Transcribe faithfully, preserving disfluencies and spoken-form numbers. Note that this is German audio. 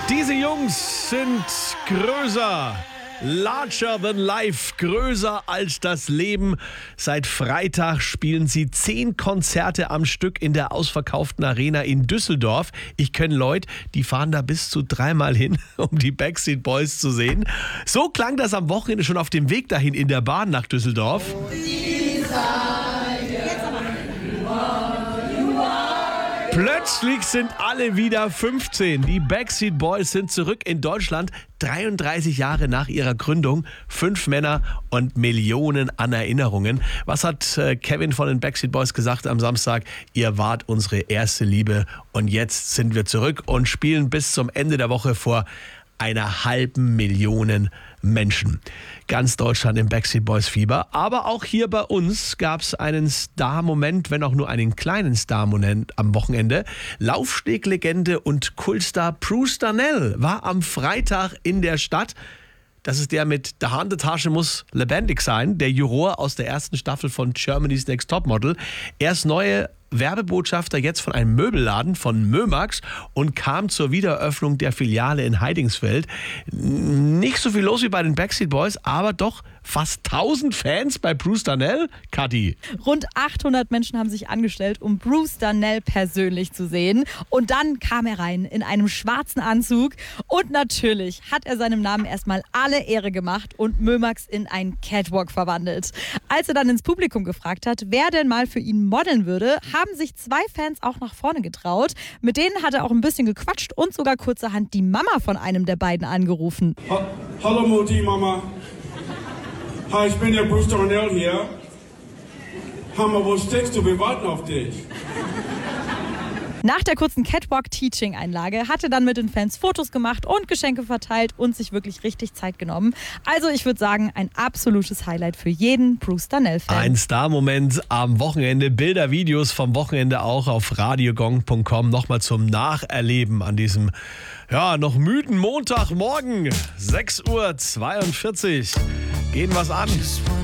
Diese Jungs sind größer. Larger than life, größer als das Leben. Seit Freitag spielen sie zehn Konzerte am Stück in der ausverkauften Arena in Düsseldorf. Ich kenne Leute, die fahren da bis zu dreimal hin, um die Backstreet Boys zu sehen. So klang das am Wochenende schon auf dem Weg dahin in der Bahn nach Düsseldorf. Plötzlich sind alle wieder fünfzehn. Die Backstreet Boys sind zurück in Deutschland, dreiunddreißig Jahre nach ihrer Gründung. Fünf Männer und Millionen an Erinnerungen. Was hat äh, Kevin von den Backstreet Boys gesagt am Samstag? Ihr wart unsere erste Liebe und jetzt sind wir zurück und spielen bis zum Ende der Woche vor einer halben Million Menschen. Ganz Deutschland im Backstreet Boys Fieber. Aber auch hier bei uns gab es einen Star-Moment, wenn auch nur einen kleinen Star-Moment am Wochenende. Laufsteglegende und Kultstar Bruce Darnell war am Freitag in der Stadt. Das ist der mit der Handetasche muss lebendig sein, der Juror aus der ersten Staffel von Germany's Next Topmodel. Er ist neue Werbebotschafter jetzt von einem Möbelladen von Mömax und kam zur Wiedereröffnung der Filiale in Heidingsfeld. Nicht so viel los wie bei den Backstreet Boys, aber doch fast tausend Fans bei Bruce Darnell. Kathi. Rund achthundert Menschen haben sich angestellt, um Bruce Darnell persönlich zu sehen. Und dann kam er rein in einem schwarzen Anzug. Und natürlich hat er seinem Namen erstmal alle Ehre gemacht und Mömax in einen Catwalk verwandelt. Als er dann ins Publikum gefragt hat, wer denn mal für ihn modeln würde, haben sich zwei Fans auch nach vorne getraut. Mit denen hat er auch ein bisschen gequatscht und sogar kurzerhand die Mama von einem der beiden angerufen. Ha- Hallo Mutti, Mama. Hi, ich bin der Bruce Darnell hier. Hammer, wo steckst du? Wir warten auf dich. Nach der kurzen Catwalk-Teaching-Einlage hat er dann mit den Fans Fotos gemacht und Geschenke verteilt und sich wirklich richtig Zeit genommen. Also ich würde sagen, ein absolutes Highlight für jeden Bruce Darnell-Fan. Ein Star-Moment am Wochenende. Bilder, Videos vom Wochenende auch auf radiogong punkt com. Nochmal zum Nacherleben an diesem, ja, noch müden Montagmorgen. sechs Uhr zweiundvierzig. Gehen wir's an.